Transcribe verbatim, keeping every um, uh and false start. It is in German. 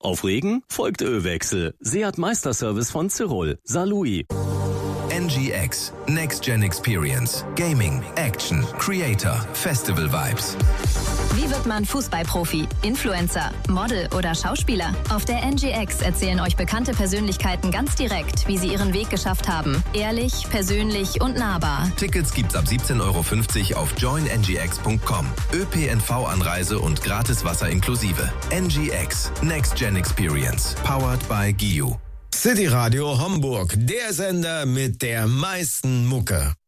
Auf Regen folgt Ölwechsel. Seat Meisterservice von Cyrol. Saarlouis. N G X. Next Gen Experience. Gaming, Action, Creator, Festival Vibes. Wie wird man Fußballprofi, Influencer, Model oder Schauspieler? Auf der N G X erzählen euch bekannte Persönlichkeiten ganz direkt, wie sie ihren Weg geschafft haben. Ehrlich, persönlich und nahbar. Tickets gibt's ab siebzehn Euro fünfzig auf join n g x punkt com. ÖPNV-Anreise und gratis Wasser inklusive. N G X. Next Gen Experience. Powered by G I U. City Radio Homburg, der Sender mit der meisten Mucke.